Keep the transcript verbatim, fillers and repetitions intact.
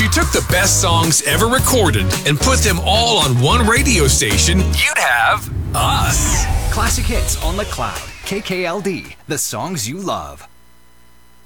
you took the best songs ever recorded and put them all on one radio station, you'd have us. Classic hits on the cloud. K K L D, the songs you love.